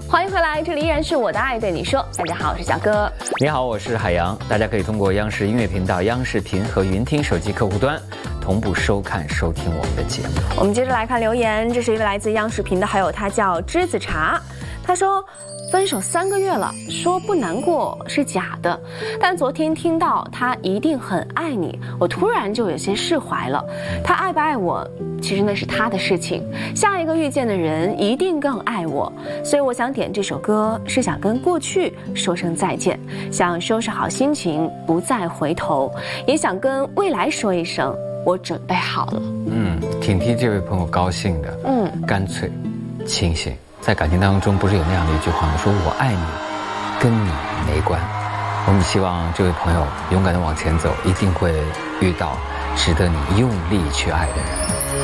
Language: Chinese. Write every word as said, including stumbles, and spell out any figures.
欢迎回来，这里依然是我的爱对你说。大家好，我是小哥。 你好，我是海洋。大家可以通过央视音乐频道、央视频和云听手机客户端同步收看、收听我们的节目。 我们接着来看留言，这是一位来自央视频的好友，他叫栀子茶。他说，分手三个月了，说不难过是假的，但昨天听到他一定很爱你，我突然就有些释怀了。他爱不爱我，其实那是他的事情，下一个遇见的人一定更爱我，所以我想点这首歌，是想跟过去说声再见，想收拾好心情，不再回头，也想跟未来说一声，我准备好了。 嗯，挺替这位朋友高兴的。 嗯， 干脆，清醒。在感情当中，不是有那样的一句话吗？说我爱你，跟你没关。我们希望这位朋友勇敢地往前走，一定会遇到值得你用力去爱的人。